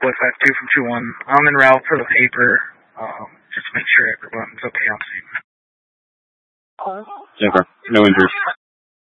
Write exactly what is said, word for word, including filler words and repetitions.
Boy five two from two one. I'm en route for the paper. Um, just to make sure everyone's okay on scene. Okay. No injuries.